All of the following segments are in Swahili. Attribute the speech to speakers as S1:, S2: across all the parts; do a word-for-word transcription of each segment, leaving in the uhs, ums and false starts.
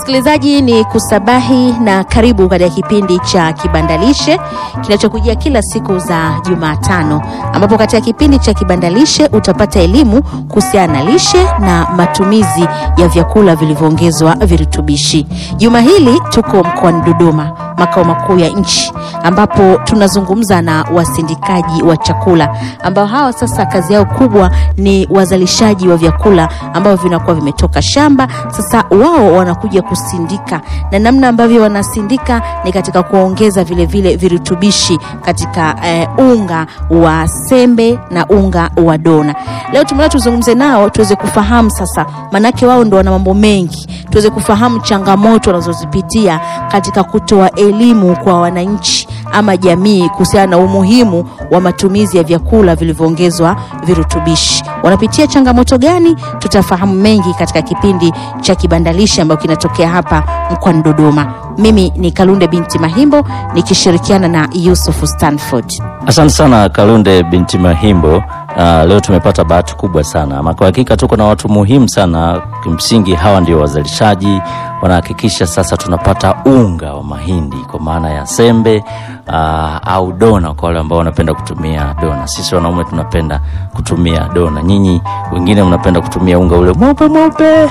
S1: Msikilizaji, ni kusabahi na karibu katika kipindi cha Kibandalishe kinachokujia kila siku za Jumatano, ambapo katika kipindi cha Kibandalishe utapata elimu kuhusiana na lishe na matumizi ya vyakula vilivyoongezwa virutubishi. Juma hili tuko mkoani Dodoma, makao makuu ya nchi, ambapo tunazungumza na wasindikaji wa chakula ambao hawa sasa kazi yao kubwa ni wazalishaji wa vyakula ambao vinakuwa vimetoka shamba. Sasa wao wanakuja kusindika, na namna ambavyo wanasindika ni katika kuongeza vile vile virutubishi katika eh, unga wa sembe na unga wa dona. Leo tumeona tuzungumze nao tuweze kufahamu sasa, manake wao ndo wana mambo mengi, tuweze kufahamu changamoto wanazozipitia katika kutoa elimu kwa wananchi ama jamii kuhusiana na umuhimu wa matumizi ya vyakula vilivyoongezwa virutubishi. Wanapitia changamoto gani? Tutafahamu mengi katika kipindi cha Kibandalishe ambacho kinatokea hapa mkoani Dodoma. Mimi ni Kalunde binti Mahimbo nikishirikiana na Yusuf Stanford.
S2: Asante sana Kalunde binti Mahimbo. Uh, leo tumepata bahati kubwa sana. Ama kwa hakika tuko na watu muhimu sana. Kimsingi hawa ndio wazalishaji, wanahakikisha sasa tunapata unga wa mahindi kwa maana ya sembe uh, au dona kwa wale ambao wanapenda kutumia dona. Sisi wanaume tunapenda kutumia dona. Nyinyi wengine mnapenda kutumia unga ule mweupe mweupe.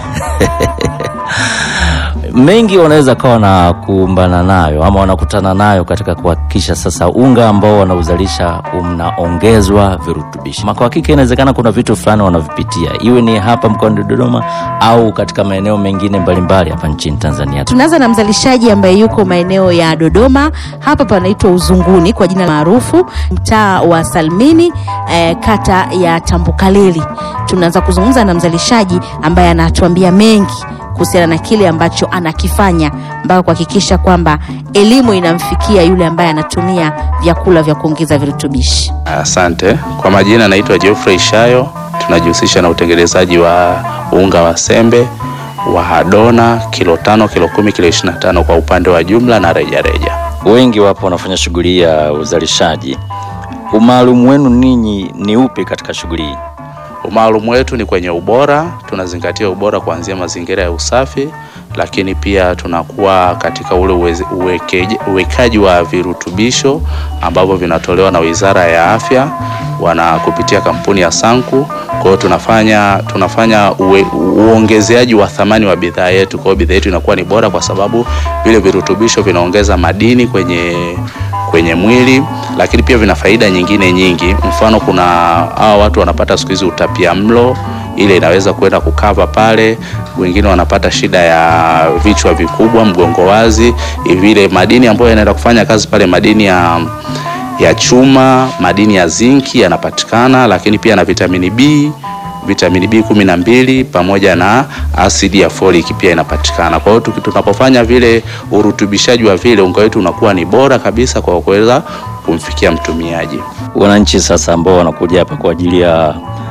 S2: Mengi wanaweza kawa na kuumbana nayo ama wanakutana nayo katika kuhakikisha sasa unga ambao wanauzalisha unaongezwa virutubishi. Kwa hakika inawezekana kuna vitu fulani wanavipitia, iwe ni hapa mkoani Dodoma au katika maeneo mengine mbalimbali hapa nchini Tanzania.
S1: Tunaanza na mzalishaji ambaye yuko maeneo ya Dodoma. Hapa panaitwa Uzunguni kwa jina maarufu, mtaa wa Salmini, eh, kata ya Tambukaleli. Tunaanza kuzungumza na mzalishaji ambaye anatuambia mengi kuhusiana na kile ambacho anakifanya mpaka kuhakikisha kwamba elimu inamfikia yule ambaye anatumia vyakula vya kuongeza virutubishi.
S3: Asante. Kwa majina naitwa Geoffrey Shayo. Tunajihusisha na utengenezaji wa unga wa sembe wa dona kilo tano, kilo kumi, kilo ishirini na tano kwa upande wa jumla na reja reja.
S2: Wengi wapo wanafanya shughuli ya uzalishaji. Umaalumu wenu ninyi ni upi katika shughuli hii?
S3: Umaalumu wetu ni kwenye ubora. Tunazingatia ubora kuanzia mazingira ya usafi, lakini pia tunakuwa katika ule uwekaji, uwekaji wa virutubisho ambavyo vinatolewa na Wizara ya Afya wana kupitia kampuni ya Sanku. Kwa hiyo tunafanya tunafanya uwe, uongezeaji wa thamani wa bidhaa yetu. Kwa hiyo bidhaa yetu inakuwa ni bora kwa sababu vile virutubisho vinaongeza madini kwenye kwenye mwili, lakini pia vina faida nyingine nyingi. Mfano, kuna hao watu wanapata siku hizi utapiamlo, ile inaweza kwenda kukava pale. Wengine wanapata shida ya vichwa vikubwa, mgongo wazi. Vile madini ambayo yanaenda kufanya kazi pale, madini ya ya chuma, madini ya zinki yanapatikana, lakini pia na vitamini B, vitamini B kumi na mbili pamoja na asidi ya folic pia inapatikana. Kwa hiyo tunapofanya vile urutubishaji wa vile, unga wetu unakuwa ni bora kabisa kwa kuweza kumfikia mtumiaji.
S2: Wananchi sasa ambao wanakuja hapa kwa ajili ya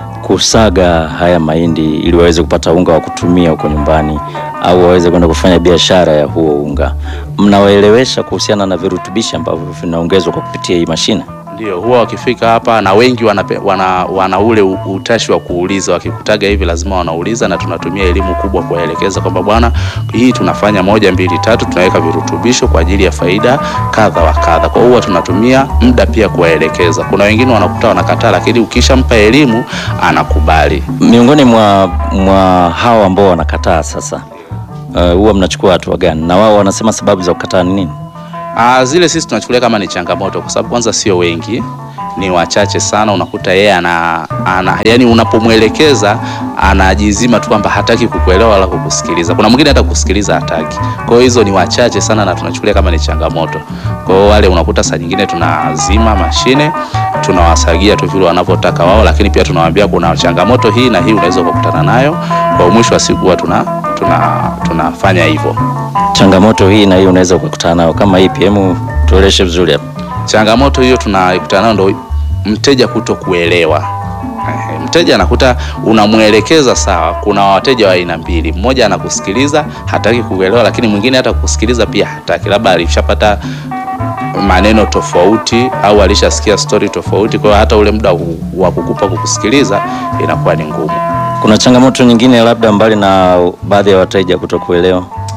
S2: kusaga haya mahindi ili waweze kupata unga wa kutumia huko nyumbani au waweze kwenda kufanya biashara ya huo unga, mnawaelewesha kuhusiana na virutubishi ambavyo vinaongezwa kwa kupitia hii mashine?
S3: Ndio, huwa wakifika hapa na wengi wana, wana, wana ule utashi wa kuuliza. Wakikutaga hivi lazima wanauliza, na tunatumia elimu kubwa kuwaelekeza kwamba bwana, hii tunafanya moja mbili tatu, tunaweka virutubisho kwa ajili ya faida kadha wa kadha. Kwa hiyo tunatumia muda pia kuwaelekeza. Kuna wengine wanakuta wanakataa, lakini ukishampa elimu anakubali.
S2: Miongoni mwa, mwa hao ambao wanakataa sasa, uh, huwa mnachukua hatua gani? Na wao wanasema sababu za kukataa ni nini?
S3: Ah, zile sisi tunachukulia kama ni changamoto kwa sababu kwanza sio wengi, ni wachache sana. Unakuta yeye ana, ana yani unapomwelekeza anajizima tu kwamba hataki kukuelewa wala kukusikiliza. Kuna mwingine hata kusikiliza hataki. Kwa hiyo hizo ni wachache sana na tunachukulia kama ni changamoto. Kwa hiyo wale unakuta saa nyingine tunazima mashine, tunawasagia tu vile wanavyotaka wao, lakini pia tunawaambia kuna changamoto hii na hii unaweza kukutana nayo. Kwa mwisho wa siku wa tuna tuna tunafanya hivyo.
S2: Changamoto hii na hii unaweza kukutana nayo kama ipi? Hemu tueleshe vizuri hapa.
S3: Changamoto hiyo tunakutana nayo ndio mteja kutokuelewa. Mteja anakuta unamuelekeza sawa. Kuna wateja wa aina mbili. Mmoja anakusikiliza, hataki kuelewa, lakini mwingine hata kusikiliza pia hataki. Labda alishapata maneno tofauti au alishasikia story tofauti, kwa hata ule muda wa kukupa kukusikiliza inakuwa ni ngumu.
S2: Kuna changamoto nyingine labda mbali na baadhi ya wateja kutokuelewa?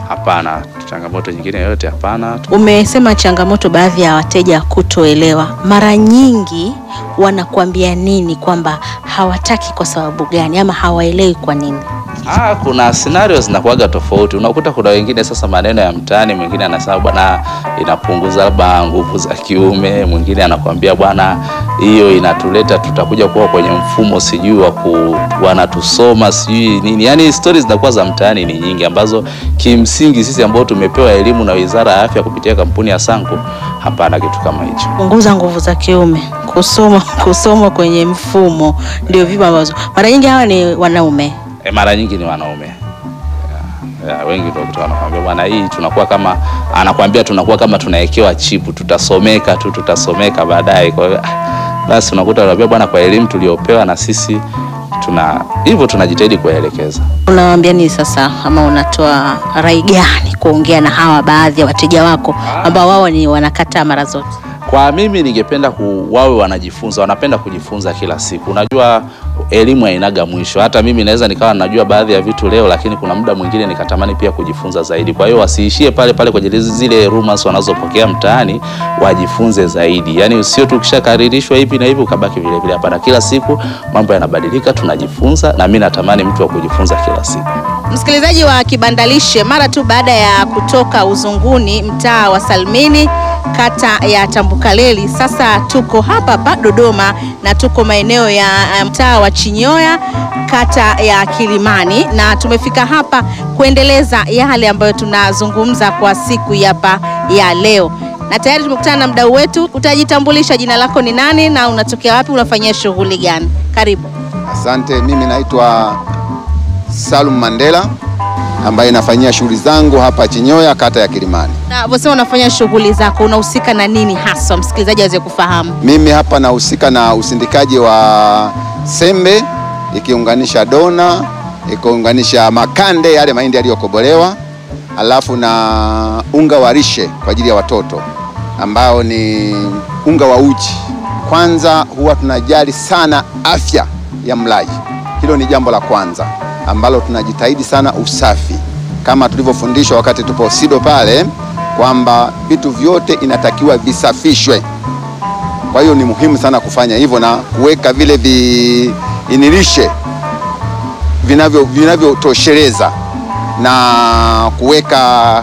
S3: hapana. Changamoto nyingine yoyote hapana.
S1: Umesema changamoto baadhi ya wateja kutoelewa. Mara nyingi wanakuambia nini kwamba hawataki kwa sababu gani ama hawaelewi kwa nini?
S3: Ah, kuna scenarios zinakuwaga tofauti. Unakuta kuna wengine sasa maneno ya mtaani, mwingine anasema bwana inapunguza labda nguvu za kiume, mwingine anakuambia bwana hiyo inatuleta tutakuja kuwa kwenye mfumo sijui wa ku wanatusoma sijui nini. Yaani stories zinakuwa za mtaani ni nyingi ambazo kimsingi sisi ambao tumepewa elimu na Wizara ya Afya kupitia kampuni ya Sanku hapana kitu kama hicho.
S1: Punguza nguvu za kiume, kusoma kusoma kwenye mfumo ndio vipi ambazo mara nyingi hawa ni wanaume.
S3: E, mara nyingi ni wanaume. Ya, ya, wengi ndio wanakuambia bwana hii tunakuwa kama anakuambia tunakuwa kama tunawekewa chipu, tutasomeka tu tutasomeka baadaye. Kwa hiyo basi unakuta anakuambia bwana kwa elimu tuliopewa na sisi tuna hivyo tunajitahidi kuelekeza. Unawaambia
S1: nini sasa ama unatoa rai gani kuongea na hawa baadhi ya wateja wako ambao wao ni wanakataa mara zote?
S3: Kwa mimi ningependa ku wawe wanajifunza, wanapenda kujifunza kila siku. Unajua elimu hainaga mwisho. Hata mimi naweza nikawa najua baadhi ya vitu leo, lakini kuna muda mwingine nikatamani pia kujifunza zaidi. Kwa hiyo wasiishie pale pale kwenye zile rumors wanazopokea mtaani, wajifunze zaidi. Yaani usio tu ukishakaririshwa hivi na hivi ukabaki vile vile. Hapana, kila siku mambo yanabadilika, tunajifunza na mimi natamani mtu wa kujifunza kila siku.
S1: Msikilizaji wa Kibandalishe, mara tu baada ya kutoka Uzunguni, mtaa wa Salmini, kata ya Tambukaleli, sasa tuko hapa hapa Dodoma na tuko maeneo ya mtaa wa Chinyoya, kata ya Kilimani, na tumefika hapa kuendeleza yale ambayo tunazungumza kwa siku hapa ya leo. Na tayari tumekutana na mdau wetu. Utajitambulisha, jina lako ni nani na unatokea wapi, unafanyia shughuli gani? Karibu.
S4: Asante, mimi naitwa Salum Mandela ambaye nafanyia shughuli zangu hapa Chinyoya, kata ya Kilimani.
S1: Na wewe unafanya shughuli zako, unahusika na nini hasa, msikilizaji aweze kufahamu?
S4: Mimi hapa nahusika na usindikaji wa sembe, ikiunganisha dona, ikiunganisha makande yale mahindi yaliyokobolewa, alafu na unga wa lishe kwa ajili ya watoto ambao ni unga wa uji. Kwanza huwa tunajali sana afya ya mlaji. Hilo ni jambo la kwanza ambalo tunajitahidi sana usafi, kama tulivyofundishwa wakati tupo SIDO pale kwamba vitu vyote inatakiwa visafishwe. Kwa hiyo ni muhimu sana kufanya hivyo na kuweka vile viinilishe vinavyo vinavyotosheleza na kuweka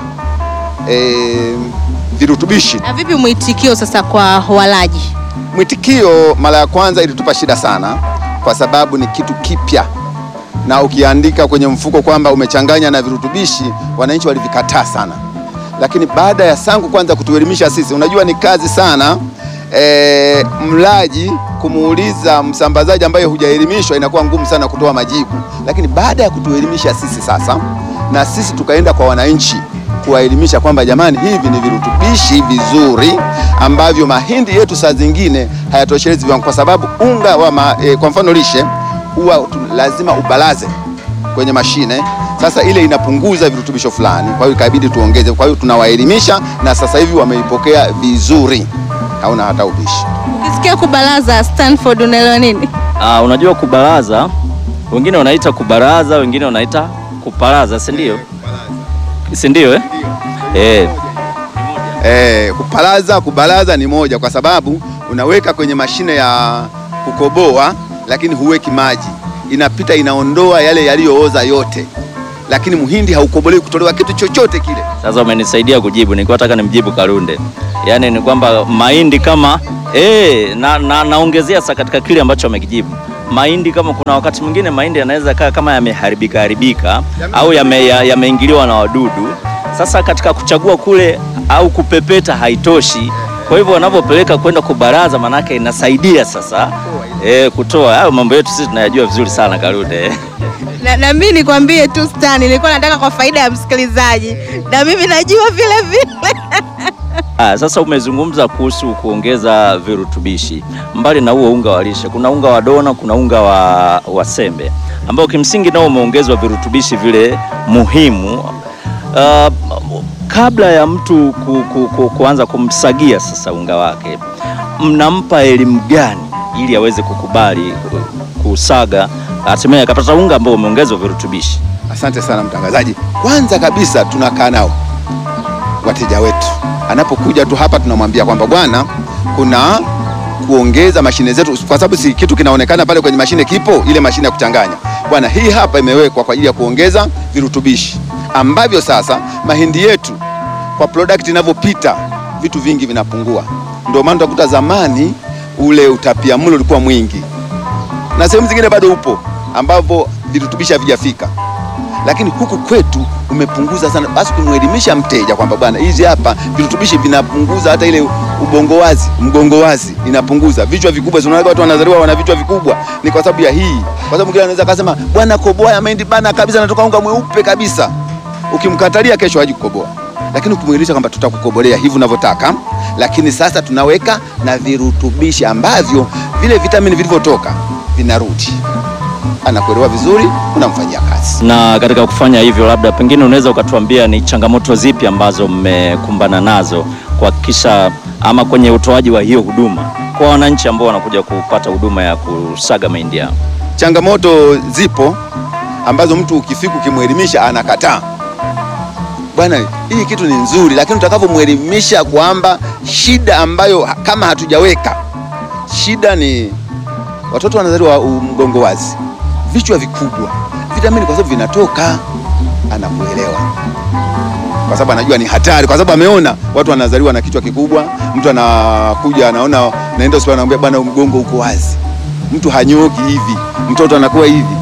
S4: e, virutubishi.
S1: Na vipi mwitikio sasa kwa walaji?
S4: Mwitikio mara ya kwanza ilitupa shida sana kwa sababu ni kitu kipya, na ukiandika kwenye mfuko kwamba umechanganya na virutubishi, wananchi walivikataa sana. Lakini baada ya Sanku kwanza kutuelimisha sisi, unajua ni kazi sana e, mlaji kumuuliza msambazaji ambaye hujaelimishwa inakuwa ngumu sana kutoa majibu. Lakini baada ya kutuelimisha sisi sasa, na sisi tukaenda kwa wananchi kuwaelimisha kwamba jamani, hivi ni virutubishi vizuri ambavyo mahindi yetu saa zingine hayatoshelezi kwa sababu unga wa ma, e, kwa mfano lishe huwa lazima ubalaze kwenye mashine. Sasa ile inapunguza virutubisho fulani, kwa hiyo ikabidi tuongeze. Kwa hiyo tunawaelimisha na sasa hivi wameipokea vizuri, hauna hata ubishi.
S1: Ukisikia kubalaza Stanford unaelewa nini?
S2: Ah, unajua kubalaza, wengine wanaita kubaraza, wengine wanaita kupalaza, si ndio? Si ndio eh? Eh.
S4: Eh, kupalaza kubalaza ni moja, kwa sababu unaweka kwenye mashine ya kukoboa lakini huweki maji, inapita inaondoa yale yaliyooza yote, lakini muhindi haukobolewi kutolewa kitu chochote kile.
S2: Sasa umenisaidia kujibu, nilikuwa nataka nimjibu Kalunde. Yaani ni kwamba mahindi kama eh na, na naongezea sasa katika kile ambacho amekijibu. Mahindi kama kuna wakati mwingine mahindi yanaweza kaa kama yameharibika haribika au yameingiliwa ya na wadudu. Sasa katika kuchagua kule au kupepeta haitoshi. Kwa hivyo wanapopeleka kwenda kubaraza, manake inasaidia sasa eh kutoa. Hayo mambo yetu sisi tunayajua vizuri sana Kalunde.
S1: Na, na mimi nikwambie tu Stan, nilikuwa nataka kwa faida ya msikilizaji, na mimi najua vile vile.
S2: Ah, sasa umezungumza kuhusu kuongeza virutubishi. Mbali na huo unga wa lishe, kuna unga wa dona, kuna unga wa, wa sembe ambao kimsingi nao umeongezwa virutubishi vile muhimu. Uh, kabla ya mtu ku, ku, ku, kuanza kumsagia sasa unga wake, mnampa elimu gani ili aweze kukubali kusaga hatimaye akapata unga ambao umeongezwa virutubishi?
S4: Asante sana mtangazaji. Kwanza kabisa tunakaa nao wateja wetu, anapokuja tu hapa tunamwambia kwamba bwana, kuna kuongeza mashine zetu, kwa sababu si kitu kinaonekana pale kwenye mashine kipo, ile mashine ya kuchanganya bwana, hii hapa imewekwa kwa ajili ya kuongeza virutubishi ambavyo sasa mahindi yetu kwa product inavyopita vitu vingi vinapungua. Ndio maana utakuta zamani ule utapiamlo ulikuwa mwingi na sehemu zingine bado upo ambapo virutubishi havijafika, lakini huku kwetu umepunguza sana. Basi kumwelimisha mteja kwamba bwana, hizi hapa virutubishi vinapunguza hata ile ubongo wazi, mgongo wazi inapunguza, vichwa vikubwa. Unaona watu wanazaliwa wana vichwa vikubwa, ni kwa sababu ya hii. Kwa sababu mwingine anaweza kusema bwana, koboa ya mahindi bana kabisa, natoka unga mweupe kabisa. Ukimkatalia kesho haji kukoboa, lakini ukimwelimisha kwamba tutakukobolea hivi unavyotaka, lakini sasa tunaweka na virutubishi ambavyo vile vitamini vilivyotoka vinarudi, anakuelewa vizuri, unamfanyia kazi.
S2: Na katika kufanya hivyo, labda pengine unaweza ukatuambia ni changamoto zipi ambazo mmekumbana nazo kuhakikisha ama kwenye utoaji wa hiyo huduma kwa wananchi ambao wanakuja kupata huduma ya kusaga mahindi yao?
S4: Changamoto zipo ambazo mtu ukifika ukimwelimisha anakataa. Bwana, hii kitu ni nzuri, lakini utakapomwelimisha kwamba shida ambayo kama hatujaweka, shida ni watoto wanazaliwa mgongo wazi, vichwa vikubwa, vitamini kwa sababu vinatoka, anakuelewa. Kwa sababu anajua ni hatari, kwa sababu ameona watu wanazaliwa na kichwa kikubwa. Mtu anakuja anaona, naenda hospitali anamwambia bwana, mgongo uko wazi, mtu hanyoki hivi, mtoto anakuwa hivi.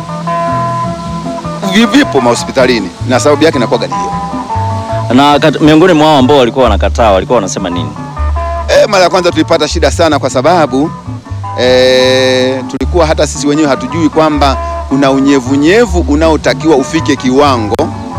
S4: Vipo mahospitalini na sababu yake inakuwa gani hiyo?
S2: Na miongoni mwao ambao walikuwa wanakataa walikuwa wanasema nini?
S4: E, mara ya kwanza tulipata shida sana kwa sababu e, tulikuwa hata sisi wenyewe hatujui kwamba kuna unyevunyevu unaotakiwa ufike kiwango.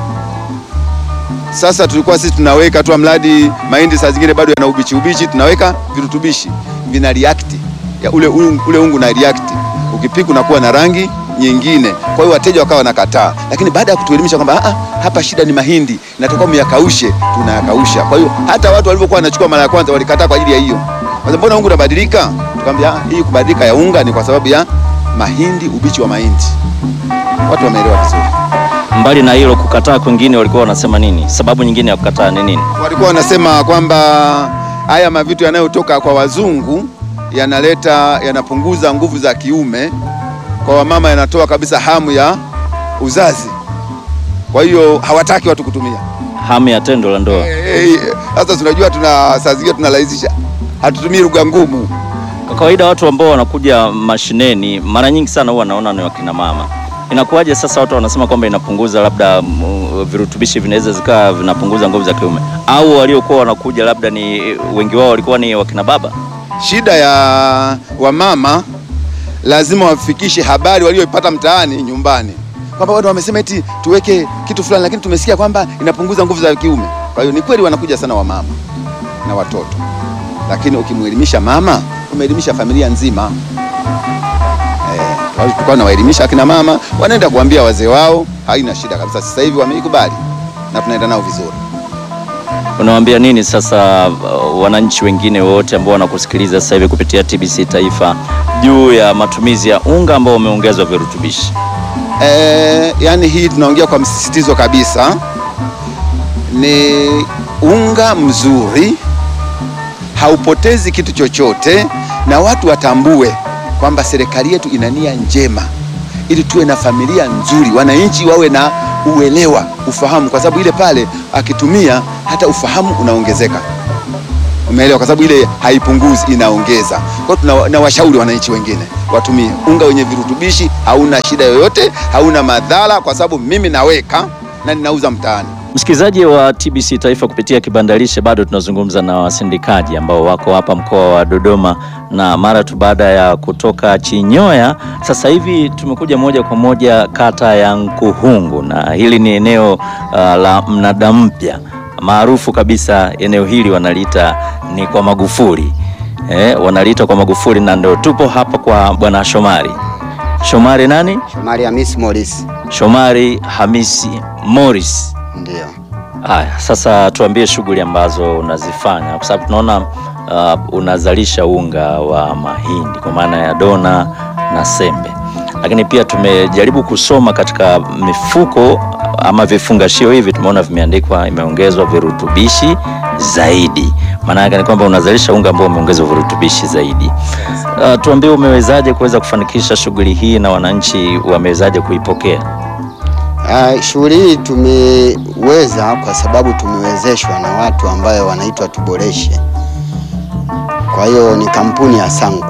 S4: Sasa tulikuwa sisi tunaweka tu mradi mahindi saa zingine bado yana ubichi ubichi, tunaweka virutubishi vina react ya ule ule ungu na react, ukipika unakuwa na rangi nyingine. Kwa hiyo wateja wakawa wanakataa, lakini baada ya kutuelimisha kwamba ah, hapa shida ni mahindi, natakiwa myakaushe, tunayakausha. Kwa hiyo hata watu walivyokuwa wanachukua mara ya kwanza walikataa kwa ajili ya hiyo. Sasa mbona unga unabadilika? Tukamwambia hii kubadilika ya unga ni kwa sababu ya mahindi, ubichi wa mahindi. Watu wameelewa vizuri.
S2: Mbali na hilo, kukataa kwingine walikuwa wanasema nini? Sababu nyingine ya kukataa ni nini?
S4: Walikuwa wanasema kwamba haya mavitu yanayotoka kwa wazungu yanaleta yanapunguza nguvu za kiume kwa wamama, yanatoa kabisa hamu ya uzazi. Kwa hiyo hawataki watu kutumia
S2: hamu ya tendo la ndoa.
S4: Sasa tunajua tuna saa zingine tunarahisisha, hatutumii lugha ngumu.
S2: Kwa kawaida watu ambao wanakuja mashineni mara nyingi sana huwa naona ni wakina mama. Inakuwaje sasa watu wanasema kwamba inapunguza labda uh, virutubishi vinaweza zikawa vinapunguza nguvu za kiume, au waliokuwa wanakuja labda ni wengi wao walikuwa ni wakina baba?
S4: Shida ya wamama, lazima wafikishe habari walioipata mtaani nyumbani kwamba watu wamesema eti tuweke kitu fulani, lakini tumesikia kwamba inapunguza nguvu za kiume. Kwa hiyo ni kweli wanakuja sana wamama na watoto, lakini ukimwelimisha mama umeelimisha familia nzima. Eh, tulikuwa tunawaelimisha akina mama, wanaenda kuambia wazee wao, haina shida kabisa. Sasa hivi wameikubali na tunaenda nao vizuri.
S2: Unawaambia nini sasa uh, wananchi wengine wote ambao wanakusikiliza sasa hivi kupitia T B C Taifa juu ya matumizi ya unga ambao umeongezwa virutubishi?
S4: Eh, yani hii tunaongea kwa msisitizo kabisa, ni unga mzuri, haupotezi kitu chochote, na watu watambue kwamba serikali yetu ina nia njema ili tuwe na familia nzuri, wananchi wawe na uelewa, ufahamu, kwa sababu ile pale akitumia hata ufahamu unaongezeka. Umeelewa? Kwa sababu ile haipunguzi, inaongeza. Kwa hiyo tunawashauri wananchi wengine watumie unga wenye virutubishi, hauna shida yoyote, hauna madhara, kwa sababu mimi naweka na ninauza mtaani.
S2: Msikilizaji wa T B C Taifa, kupitia kibandalishe bado tunazungumza na wasindikaji ambao wako hapa mkoa wa Dodoma, na mara tu baada ya kutoka Chinyoya sasa hivi tumekuja moja kwa moja kata ya Nkuhungu, na hili ni eneo uh, la mnada mpya maarufu kabisa. Eneo hili wanaliita ni kwa Magufuli, eh, wanaliita kwa Magufuli, na ndio tupo hapa kwa bwana Shomari. Shomari nani?
S5: Shomari Hamisi Morris.
S2: Shomari Hamisi Morris.
S5: Ndio.
S2: Haya, sasa tuambie shughuli ambazo unazifanya, kwa sababu tunaona uh, unazalisha unga wa mahindi kwa maana ya dona na sembe. lakini pia tumejaribu kusoma katika mifuko ama vifungashio hivi, tumeona vimeandikwa imeongezwa virutubishi zaidi. Maana yake ni kwamba unazalisha unga ambao umeongezwa virutubishi zaidi. Uh, tuambie umewezaje kuweza kufanikisha shughuli hii na wananchi wamewezaje kuipokea?
S5: Uh, shughuli hii tumeweza kwa sababu tumewezeshwa na watu ambayo wanaitwa Tuboreshe. Kwa hiyo ni kampuni ya Sangu.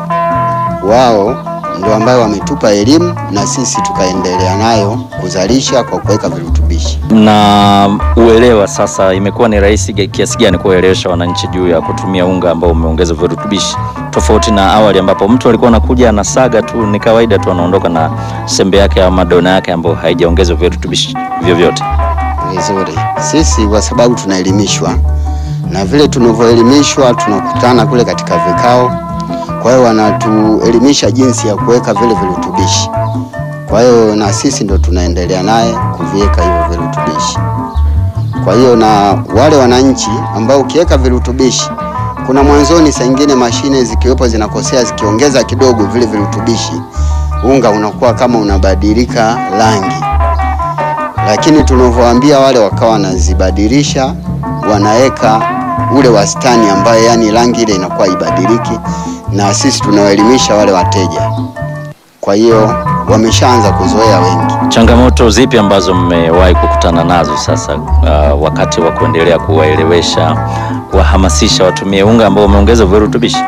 S5: Wao ndio ambao wametupa elimu na sisi tukaendelea nayo kuzalisha kwa kuweka virutubishi.
S2: Na uelewa sasa, imekuwa ni rahisi kiasi gani kuelewesha wananchi juu ya kutumia unga ambao umeongezwa virutubishi, tofauti na awali ambapo mtu alikuwa anakuja anasaga tu, ni kawaida tu anaondoka na sembe yake au madona yake ambayo haijaongezwa virutubishi vyovyote?
S5: Vizuri. Sisi kwa sababu tunaelimishwa, na vile tunavyoelimishwa tunakutana kule katika vikao. Kwa hiyo wanatuelimisha jinsi ya kuweka vile virutubishi. Kwa hiyo na sisi ndo tunaendelea naye kuviweka hivyo virutubishi. Kwa hiyo na wale wananchi ambao ukiweka virutubishi, kuna mwanzoni saa nyingine mashine zikiwepo zinakosea, zikiongeza kidogo vile virutubishi, unga unakuwa kama unabadilika rangi. Lakini tunavyowaambia wale wakawa wanazibadilisha, wanaweka ule wastani ambaye yani rangi ile inakuwa ibadiliki, na sisi tunawaelimisha wale wateja. Kwa hiyo wameshaanza kuzoea wengi.
S2: Changamoto zipi ambazo mmewahi kukutana nazo sasa uh, wakati wa kuendelea kuwaelewesha, kuwahamasisha watumie unga ambao umeongezwa virutubishi?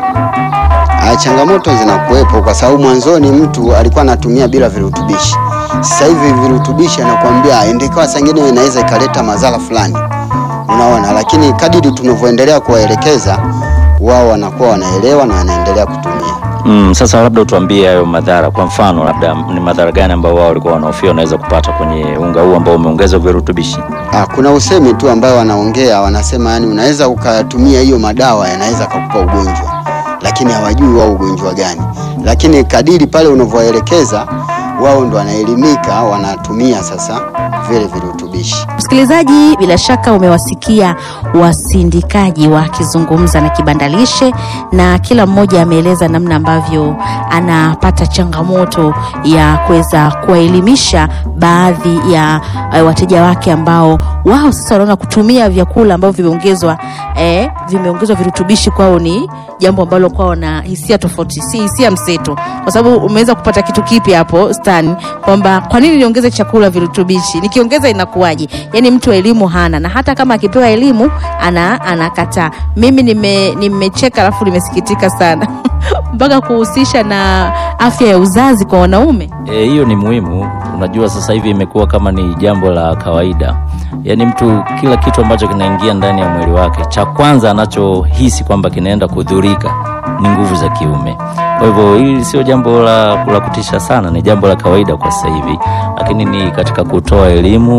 S5: Ah, changamoto zinakuwepo kwa sababu mwanzoni mtu alikuwa anatumia bila virutubishi. Sasa hivi virutubishi anakuambia endekwa saa nyingine inaweza ikaleta madhara fulani. Unaona, lakini kadiri tunavyoendelea kuwaelekeza wao wanakuwa wanaelewa na wanaendelea kutumia.
S2: Mm, sasa labda utuambie hayo madhara. Kwa mfano labda ni madhara gani ambao wao walikuwa wanahofia wanaweza kupata kwenye unga huu ambao umeongezwa virutubishi?
S5: Ah, kuna usemi tu ambao wanaongea, wanasema yani unaweza ukatumia hiyo madawa yanaweza kukupa ugonjwa, lakini hawajui wao ugonjwa gani. Lakini kadiri pale unavyoelekeza wao ndo wanaelimika, wanatumia sasa vile virutubishi.
S1: Msikilizaji, bila shaka umewasikia wasindikaji wakizungumza na Kibandalishe, na kila mmoja ameeleza namna ambavyo anapata changamoto ya kuweza kuwaelimisha baadhi ya uh, wateja wake ambao wao sasa wanaona kutumia vyakula ambavyo vimeongezwa eh, vimeongezwa virutubishi kwao ni jambo ambalo kwao na hisia tofauti, si hisia mseto. Kwa sababu umeweza kupata kitu kipi hapo Stan, kwamba kwa nini niongeze chakula virutubishi, nikiongeza inakuwaje? Yani mtu elimu hana, na hata kama akipewa elimu ana anakataa. Mimi nime nimecheka alafu nimesikitika sana mpaka kuhusisha na afya ya uzazi kwa wanaume.
S2: Eh, hiyo ni muhimu. Unajua sasa hivi imekuwa kama ni jambo la kawaida. Yaani mtu kila kitu ambacho kinaingia ndani ya mwili wake, cha kwanza anachohisi kwamba kinaenda kudhurika ni nguvu za kiume. Kwa hivyo hili sio jambo la, la kutisha sana, ni jambo la kawaida kwa sasa hivi. Lakini ni katika kutoa elimu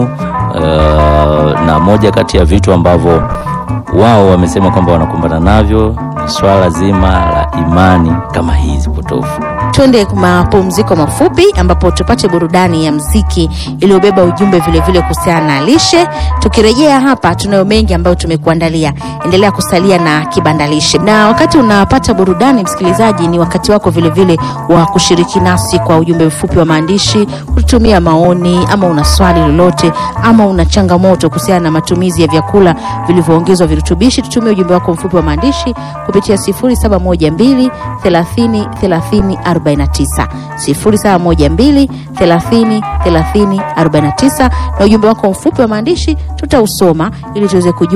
S2: uh, na moja kati ya vitu ambavyo wao wamesema kwamba wanakumbana navyo ni swala zima la imani kama hizi potofu.
S1: Twende mapumziko mafupi ambapo tupate burudani ya muziki iliyobeba ujumbe vile vile kuhusiana na lishe. Tukirejea hapa tunayo mengi ambayo tumekuandalia. Endelea kusalia na Kibandalishe. Na wakati unapata burudani, msikilizaji, ni wakati wako vile vile wa kushiriki nasi kwa ujumbe mfupi wa maandishi, kutumia maoni, ama una swali lolote, ama una changamoto kuhusiana na matumizi ya vyakula vilivyoongezwa virutubishi. Tutumie ujumbe wako mfupi wa maandishi kupitia sifuri saba moja mbili thelathini thelathini arobaini na tisa sifuri saba moja mbili thelathini thelathini arobaini na tisa, na ujumbe wako mfupi wa maandishi tutausoma ili tuweze kujua